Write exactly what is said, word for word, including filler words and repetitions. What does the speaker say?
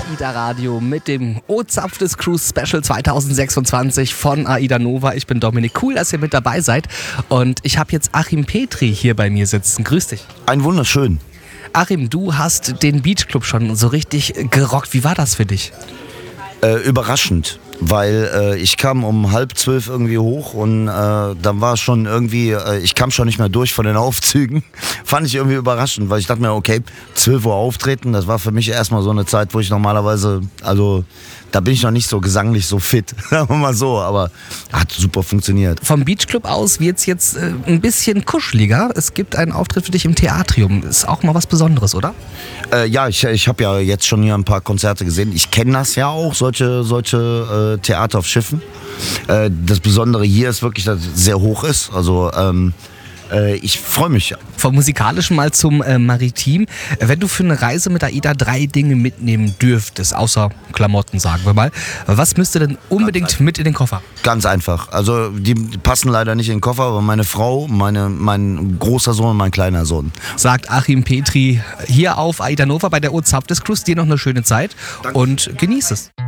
AIDA Radio mit dem O-Zapf des Cruise Special zwanzig sechsundzwanzig von AIDA Nova. Ich bin Dominik, cool, dass ihr mit dabei seid. Und ich habe jetzt Achim Petri hier bei mir sitzen. Grüß dich. Ein wunderschön. Achim, du hast den Beach Club schon so richtig gerockt. Wie war das für dich? Äh, überraschend, weil äh, ich kam um halb zwölf irgendwie hoch und äh, dann war schon irgendwie, äh, ich kam schon nicht mehr durch von den Aufzügen. Fand ich irgendwie überraschend, weil ich dachte mir, okay, zwölf Uhr auftreten, das war für mich erstmal so eine Zeit, wo ich normalerweise, also da bin ich noch nicht so gesanglich so fit, sagen wir mal so, aber hat super funktioniert. Vom Beach Club aus wird es jetzt äh, ein bisschen kuscheliger. Es gibt einen Auftritt für dich im Theatrium. Ist auch mal was Besonderes, oder? Äh, ja, ich, ich habe ja jetzt schon hier ein paar Konzerte gesehen. Ich kenne das ja auch, solche, solche äh, Theater auf Schiffen. Äh, das Besondere hier ist wirklich, dass es sehr hoch ist. Also ähm, äh, ich freue mich. Vom Musikalischen mal zum äh, Maritim. Wenn du für eine Reise mit AIDA drei Dinge mitnehmen dürftest, außer Klamotten, sagen wir mal, was müsste denn unbedingt mit in den Koffer? Ganz einfach. Also die passen leider nicht in den Koffer, aber meine Frau, meine, mein großer Sohn und mein kleiner Sohn. Sagt Achim Petri hier auf AIDA Nova bei der O-Zapf des Cruise. Dir noch eine schöne Zeit. Danke. Und genieß es.